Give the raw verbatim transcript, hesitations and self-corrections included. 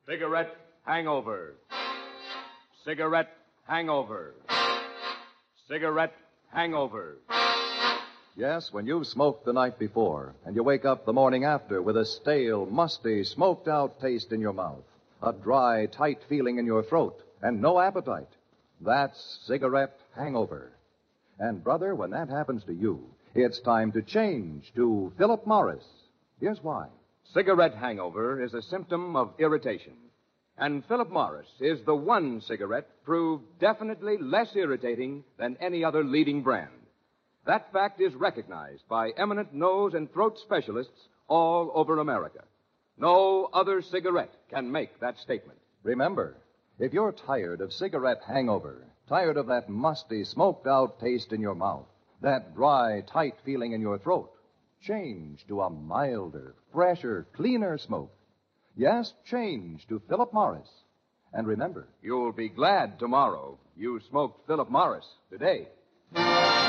Cigarette hangover. Cigarette hangover. Cigarette hangover. Yes, when you've smoked the night before and you wake up the morning after with a stale, musty, smoked-out taste in your mouth, a dry, tight feeling in your throat, and no appetite, that's cigarette hangover. And, brother, when that happens to you, it's time to change to Philip Morris. Here's why. Cigarette hangover is a symptom of irritation. And Philip Morris is the one cigarette proved definitely less irritating than any other leading brand. That fact is recognized by eminent nose and throat specialists all over America. No other cigarette can make that statement. Remember, if you're tired of cigarette hangover, tired of that musty, smoked-out taste in your mouth, that dry, tight feeling in your throat, change to a milder, fresher, cleaner smoke. Yes, change to Philip Morris. And remember, You'll be glad tomorrow you smoked Philip Morris today.